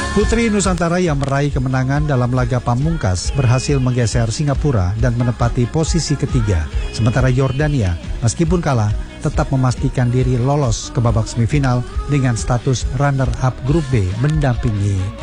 Putri Nusantara yang meraih kemenangan dalam laga pamungkas berhasil menggeser Singapura dan menempati posisi ketiga. Sementara Yordania, meskipun kalah, tetap memastikan diri lolos ke babak semifinal dengan status runner-up grup B mendampingi